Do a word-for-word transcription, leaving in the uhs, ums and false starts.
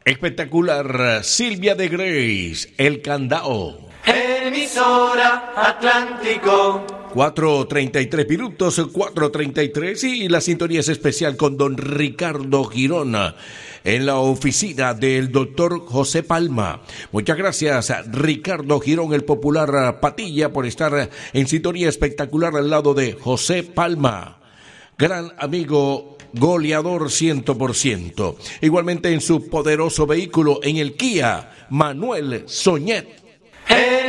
Espectacular, Silvia de Grace, El Candao. Emisora Atlántico. cuatro treinta y tres minutos, cuatro treinta y tres, y la sintonía es especial con don Ricardo Girona en la oficina del doctor José Palma. Muchas gracias, Ricardo Girón, el popular Patilla, por estar en sintonía espectacular al lado de José Palma, gran amigo, goleador cien por ciento. Igualmente en su poderoso vehículo, en el Kia, Manuel Soñet.